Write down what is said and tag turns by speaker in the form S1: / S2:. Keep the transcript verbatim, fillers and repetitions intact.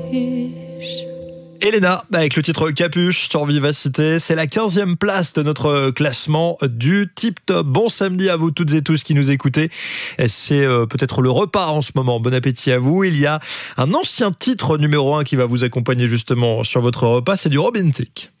S1: Elena, avec le titre Capuche sur Vivacité, c'est la quinzième place de notre classement du Tip Top. Bon samedi à vous toutes et tous qui nous écoutez. C'est euh, peut-être le repas en ce moment. Bon appétit à vous. Il y a un ancien titre numéro un qui va vous accompagner justement sur votre repas, c'est du Robin Thicke.